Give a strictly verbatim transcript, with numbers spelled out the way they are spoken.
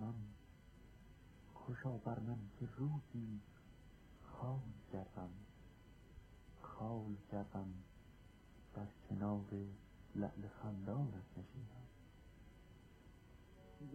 من، خوشا بر من که روزی خال کردم، خال کردم در کنار لعل خندانت نشینم.